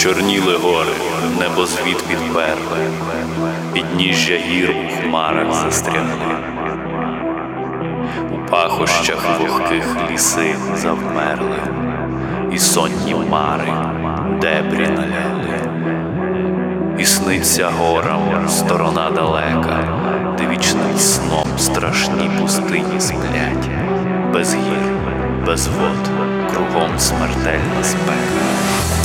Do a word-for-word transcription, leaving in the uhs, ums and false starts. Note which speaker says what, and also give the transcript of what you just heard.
Speaker 1: Почорніли гори, небозвід підперли, підніжжя гір у хмарах застрягли. У пахощах вогких ліси завмерли, і сонні мари дебрі наляли. І сниться горам сторона далека, де вічним сном страшні пустині сплять. Без гір, без вод, кругом смертельна спека.